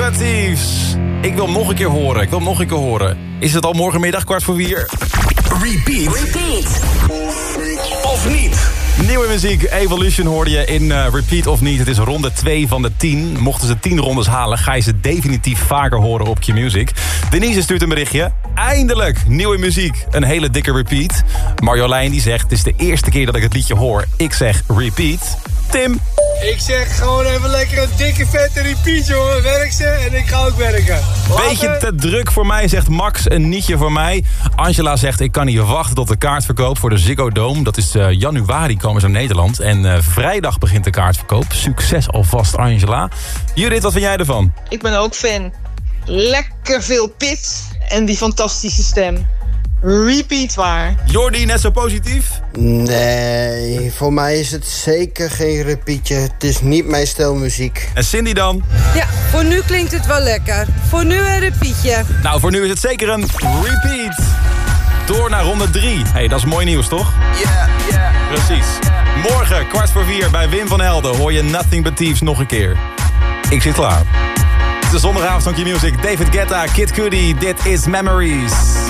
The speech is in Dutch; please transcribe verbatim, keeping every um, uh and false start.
Booker Thieves. Ik wil hem nog een keer horen, ik wil hem nog een keer horen. Is het al morgenmiddag, kwart voor vier? Repeat. Repeat. Of niet? Nieuwe muziek, Evolution hoorde je in uh, Repeat of niet. Het is ronde twee van de tien. Mochten ze tien rondes halen, ga je ze definitief vaker horen op Q-Music. Denise stuurt een berichtje. Eindelijk nieuwe muziek. Een hele dikke repeat. Marjolein die zegt, het is de eerste keer dat ik het liedje hoor. Ik zeg repeat. Tim? Ik zeg gewoon even lekker een dikke vette repeat, jongen. Werk ze en ik ga ook werken. Later. Beetje te druk voor mij, zegt Max. Een nietje voor mij. Angela zegt, ik kan niet wachten tot de kaartverkoop voor de Ziggo Dome. Dat is uh, januari komen ze naar Nederland. En uh, vrijdag begint de kaartverkoop. Succes alvast, Angela. Judith, wat vind jij ervan? Ik ben ook fan. Lekker veel pit en die fantastische stem. Repeat waar. Jordi, net zo positief? Nee, voor mij is het zeker geen repeatje. Het is niet mijn stijl muziek. En Cindy dan? Ja, voor nu klinkt het wel lekker. Voor nu een repeatje. Nou, voor nu is het zeker een repeat. Door naar ronde drie. Hé, hey, dat is mooi nieuws, toch? Ja, yeah, ja. Yeah. Precies. Morgen, kwart voor vier, bij Wim van Helden... hoor je Nothing But Thieves nog een keer. Ik zit klaar. Het is de zondagavond van Q-Music. David Guetta, Kid Cudi, dit is Memories.